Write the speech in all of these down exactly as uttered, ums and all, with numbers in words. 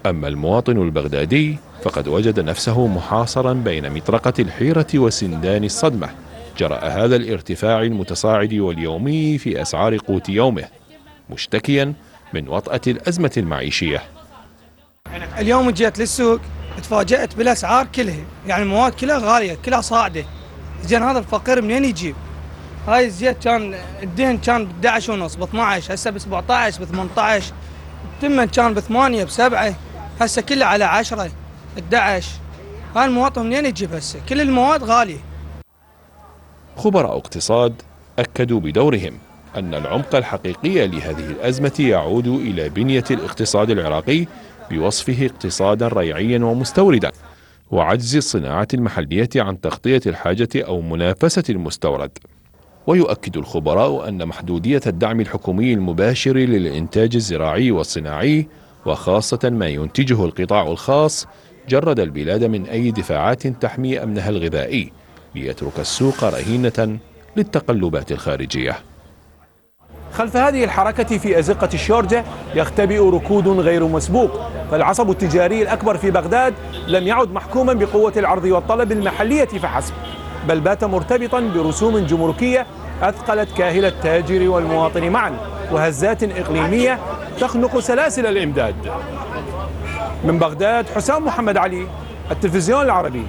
أما المواطن البغدادي فقد وجد نفسه محاصرا بين مطرقة الحيرة وسندان الصدمة جراء هذا الارتفاع المتصاعد واليومي في أسعار قوت يومه، مشتكيا من وطأة الأزمة المعيشية. اليوم جيت للسوق تفاجأت بالأسعار كلها، يعني المواد كلها غالية كلها صاعدة. زين هذا الفقير منين يجيب؟ هاي الزيت كان الدهن كان ب احد عشر ونص ب اثني عشر، هسه ب سبعة عشر ب ثمانية عشر، التمن كان ب ثمانية بسبعة، هسه كله على عشرة احد عشر. هاي المواطن منين يجيب هسه؟ كل المواد غالية. خبراء اقتصاد أكدوا بدورهم أن العمق الحقيقي لهذه الأزمة يعود إلى بنية الاقتصاد العراقي بوصفه اقتصادا ريعيا ومستوردا، وعجز الصناعة المحلية عن تغطية الحاجة أو منافسة المستورد. ويؤكد الخبراء أن محدودية الدعم الحكومي المباشر للإنتاج الزراعي والصناعي وخاصة ما ينتجه القطاع الخاص جرد البلاد من أي دفاعات تحمي أمنها الغذائي، ليترك السوق رهينة للتقلبات الخارجية. خلف هذه الحركة في أزقة الشورجة يختبئ ركود غير مسبوق، فالعصب التجاري الأكبر في بغداد لم يعد محكوما بقوة العرض والطلب المحلية فحسب، بل بات مرتبطا برسوم جمركية أثقلت كاهل التاجر والمواطن معا، وهزات إقليمية تخنق سلاسل الإمداد. من بغداد حسام محمد علي، التلفزيون العربي.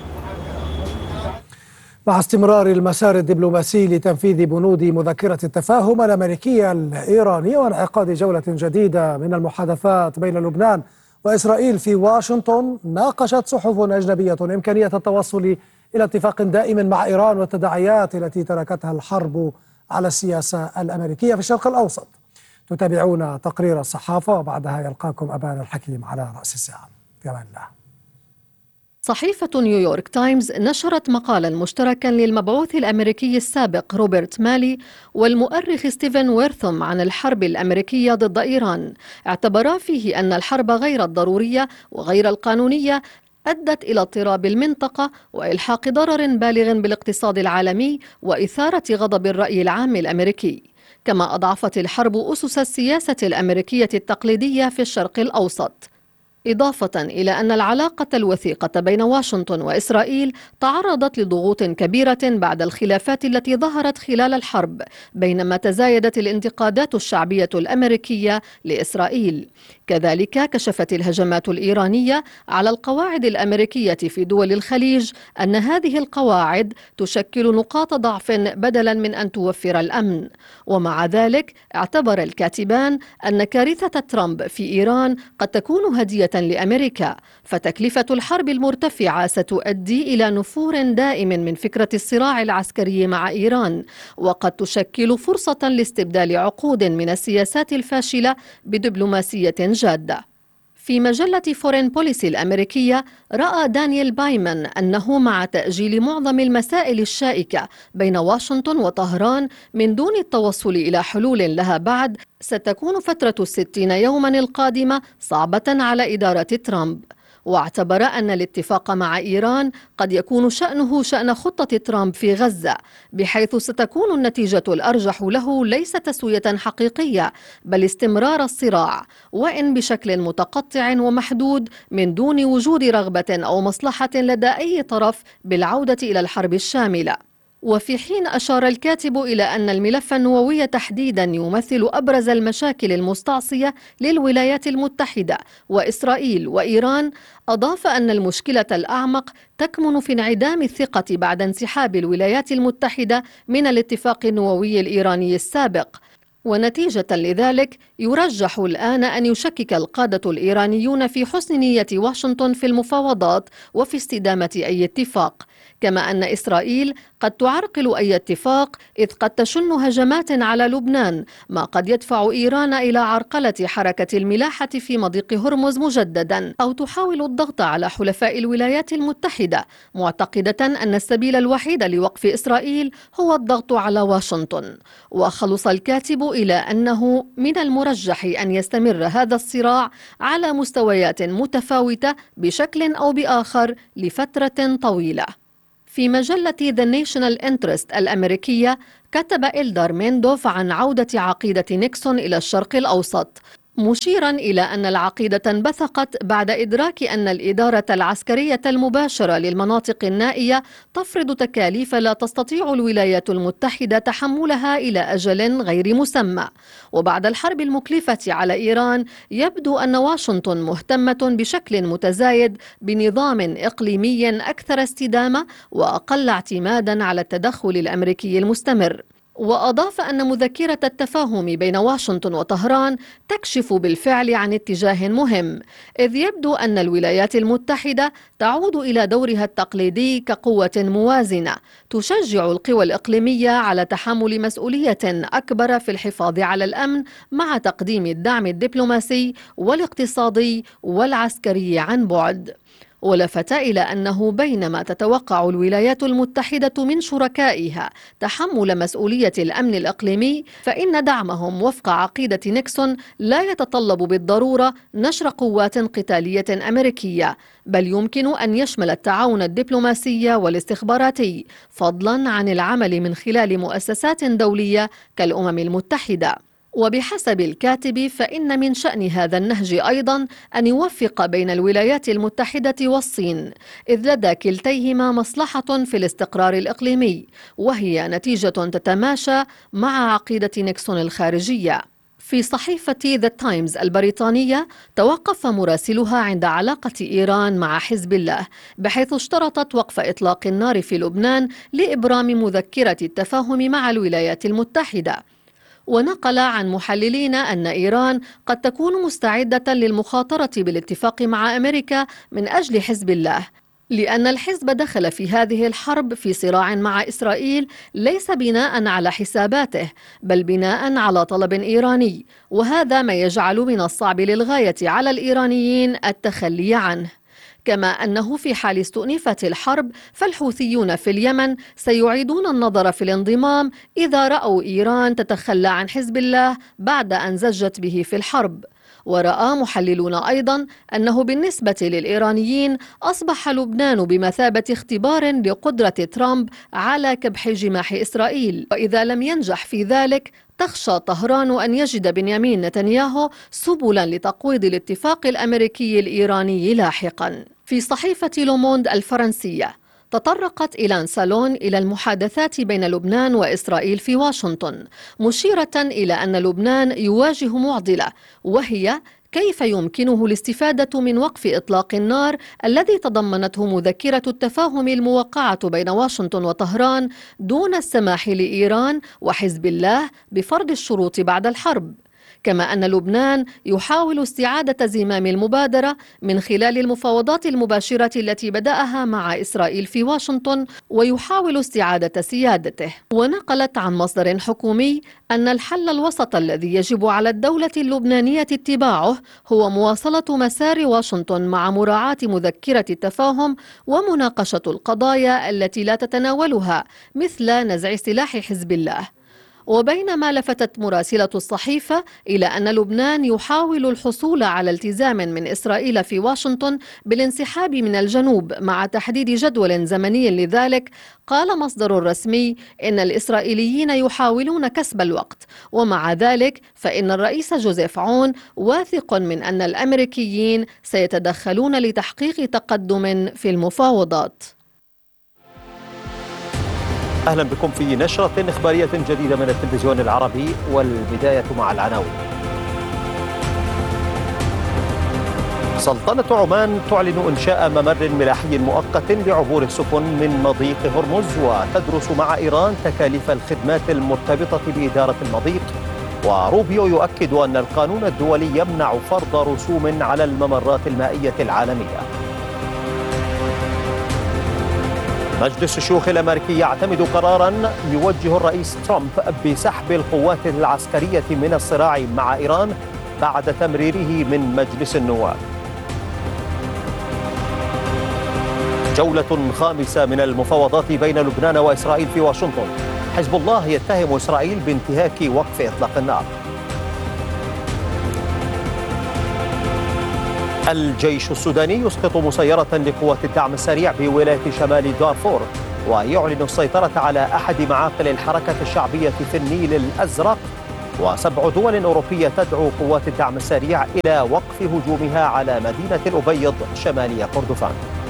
مع استمرار المسار الدبلوماسي لتنفيذ بنود مذكرة التفاهم الأمريكية الإيرانية وانعقاد جولة جديدة من المحادثات بين لبنان وإسرائيل في واشنطن، ناقشت صحف أجنبية إمكانية التوصل إلى اتفاق دائم مع إيران والتداعيات التي تركتها الحرب على السياسة الأمريكية في الشرق الأوسط. تتابعون تقرير الصحافة وبعدها يلقاكم أبان الحكيم على رأس الساعة. في أمان الله. صحيفة نيويورك تايمز نشرت مقالا مشتركا للمبعوث الأمريكي السابق روبرت مالي والمؤرخ ستيفن ويرثم عن الحرب الأمريكية ضد إيران، اعتبرا فيه أن الحرب غير الضرورية وغير القانونية أدت إلى اضطراب المنطقة وإلحاق ضرر بالغ بالاقتصاد العالمي وإثارة غضب الرأي العام الأمريكي. كما أضعفت الحرب أسس السياسة الأمريكية التقليدية في الشرق الأوسط، إضافة إلى أن العلاقة الوثيقة بين واشنطن وإسرائيل تعرضت لضغوط كبيرة بعد الخلافات التي ظهرت خلال الحرب، بينما تزايدت الانتقادات الشعبية الأمريكية لإسرائيل. كذلك كشفت الهجمات الإيرانية على القواعد الأمريكية في دول الخليج أن هذه القواعد تشكل نقاط ضعف بدلا من أن توفر الأمن. ومع ذلك اعتبر الكاتبان أن كارثة ترامب في إيران قد تكون هدية لأمريكا، فتكلفة الحرب المرتفعة ستؤدي إلى نفور دائم من فكرة الصراع العسكري مع إيران، وقد تشكل فرصة لاستبدال عقود من السياسات الفاشلة بدبلوماسية جادة. في مجلة فورين بوليسي الأمريكية رأى دانيال بايمان أنه مع تأجيل معظم المسائل الشائكة بين واشنطن وطهران من دون التوصل إلى حلول لها بعد، ستكون فترة الستين يوما القادمة صعبة على إدارة ترامب. واعتبر أن الاتفاق مع إيران قد يكون شأنه شأن خطة ترامب في غزة، بحيث ستكون النتيجة الأرجح له ليس تسوية حقيقية بل استمرار الصراع، وإن بشكل متقطع ومحدود من دون وجود رغبة أو مصلحة لدى أي طرف بالعودة إلى الحرب الشاملة. وفي حين أشار الكاتب إلى أن الملف النووي تحديدا يمثل أبرز المشاكل المستعصية للولايات المتحدة وإسرائيل وإيران، أضاف أن المشكلة الأعمق تكمن في انعدام الثقة بعد انسحاب الولايات المتحدة من الاتفاق النووي الإيراني السابق. ونتيجة لذلك يرجح الآن أن يشكك القادة الإيرانيون في حسن نية واشنطن في المفاوضات وفي استدامة أي اتفاق، كما أن إسرائيل قد تعرقل أي اتفاق إذ قد تشن هجمات على لبنان، ما قد يدفع إيران إلى عرقلة حركة الملاحة في مضيق هرمز مجددا، أو تحاول الضغط على حلفاء الولايات المتحدة، معتقدة أن السبيل الوحيد لوقف إسرائيل هو الضغط على واشنطن. وخلص الكاتب إلى أنه من المرجح أن يستمر هذا الصراع على مستويات متفاوتة بشكل أو بآخر لفترة طويلة. في مجلة The National Interest الأمريكية كتب إلدار ميندوف عن عودة عقيدة نيكسون إلى الشرق الأوسط، مشيرا إلى أن العقيدة انبثقت بعد إدراك أن الإدارة العسكرية المباشرة للمناطق النائية تفرض تكاليف لا تستطيع الولايات المتحدة تحملها إلى أجل غير مسمى. وبعد الحرب المكلفة على إيران يبدو أن واشنطن مهتمة بشكل متزايد بنظام إقليمي أكثر استدامة وأقل اعتمادا على التدخل الأمريكي المستمر. وأضاف أن مذكرة التفاهم بين واشنطن وطهران تكشف بالفعل عن اتجاه مهم، إذ يبدو أن الولايات المتحدة تعود إلى دورها التقليدي كقوة موازنة تشجع القوى الإقليمية على تحمل مسؤولية أكبر في الحفاظ على الأمن مع تقديم الدعم الدبلوماسي والاقتصادي والعسكري عن بعد. ولفت إلى أنه بينما تتوقع الولايات المتحدة من شركائها تحمل مسؤولية الأمن الإقليمي، فإن دعمهم وفق عقيدة نيكسون لا يتطلب بالضرورة نشر قوات قتالية أمريكية، بل يمكن أن يشمل التعاون الدبلوماسي والاستخباراتي، فضلا عن العمل من خلال مؤسسات دولية كالأمم المتحدة. وبحسب الكاتب فإن من شأن هذا النهج أيضا أن يوفق بين الولايات المتحدة والصين، إذ لدى كلتيهما مصلحة في الاستقرار الإقليمي، وهي نتيجة تتماشى مع عقيدة نيكسون الخارجية. في صحيفة ذا تايمز البريطانية توقف مراسلها عند علاقة إيران مع حزب الله، بحيث اشترطت وقف إطلاق النار في لبنان لإبرام مذكرة التفاهم مع الولايات المتحدة. ونقل عن محللين أن إيران قد تكون مستعدة للمخاطرة بالاتفاق مع أمريكا من أجل حزب الله، لأن الحزب دخل في هذه الحرب في صراع مع إسرائيل ليس بناء على حساباته، بل بناء على طلب إيراني، وهذا ما يجعل من الصعب للغاية على الإيرانيين التخلي عنه. كما أنه في حال استئنافة الحرب فالحوثيون في اليمن سيعيدون النظر في الانضمام إذا رأوا إيران تتخلى عن حزب الله بعد أن زجت به في الحرب. ورأى محللون أيضا أنه بالنسبة للإيرانيين أصبح لبنان بمثابة اختبار لقدرة ترامب على كبح جماح إسرائيل، وإذا لم ينجح في ذلك تخشى طهران أن يجد بنيامين نتنياهو سبلا لتقويض الاتفاق الأمريكي الإيراني لاحقا. في صحيفة لوموند الفرنسية تطرقت إيلان سالون إلى المحادثات بين لبنان وإسرائيل في واشنطن، مشيرة إلى أن لبنان يواجه معضلة، وهي كيف يمكنه الاستفادة من وقف إطلاق النار الذي تضمنته مذكرة التفاهم الموقعة بين واشنطن وطهران دون السماح لإيران وحزب الله بفرض الشروط بعد الحرب. كما أن لبنان يحاول استعادة زمام المبادرة من خلال المفاوضات المباشرة التي بدأها مع إسرائيل في واشنطن، ويحاول استعادة سيادته. ونقلت عن مصدر حكومي أن الحل الوسط الذي يجب على الدولة اللبنانية اتباعه هو مواصلة مسار واشنطن مع مراعاة مذكرة التفاهم ومناقشة القضايا التي لا تتناولها مثل نزع سلاح حزب الله. وبينما لفتت مراسلة الصحيفة إلى أن لبنان يحاول الحصول على التزام من إسرائيل في واشنطن بالانسحاب من الجنوب مع تحديد جدول زمني لذلك، قال مصدر رسمي إن الإسرائيليين يحاولون كسب الوقت، ومع ذلك فإن الرئيس جوزيف عون واثق من أن الأمريكيين سيتدخلون لتحقيق تقدم في المفاوضات. أهلا بكم في نشرة إخبارية جديدة من التلفزيون العربي، والبداية مع العناوين. سلطنة عمان تعلن إنشاء ممر ملاحي مؤقت لعبور السفن من مضيق هرمز، وتدرس مع إيران تكاليف الخدمات المرتبطة بإدارة المضيق. وروبيو يؤكد أن القانون الدولي يمنع فرض رسوم على الممرات المائية العالمية. مجلس الشيوخ الأمريكي يعتمد قراراً يوجه الرئيس ترامب بسحب القوات العسكرية من الصراع مع إيران بعد تمريره من مجلس النواب. جولة خامسة من المفاوضات بين لبنان وإسرائيل في واشنطن. حزب الله يتهم إسرائيل بانتهاك وقف إطلاق النار. الجيش السوداني يسقط مسيرة لقوات الدعم السريع بولاية شمال دارفور، ويعلن السيطرة على أحد معاقل الحركة الشعبية في النيل الأزرق، وسبع دول أوروبية تدعو قوات الدعم السريع إلى وقف هجومها على مدينة الأبيض شمالي كردفان.